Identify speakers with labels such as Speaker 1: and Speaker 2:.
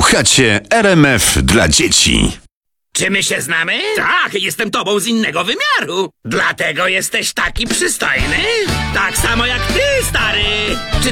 Speaker 1: Słuchacie RMF dla dzieci.
Speaker 2: Czy my się znamy? Tak, jestem tobą z innego wymiaru. Dlatego jesteś taki przystojny? Tak samo jak ty, stary. Czy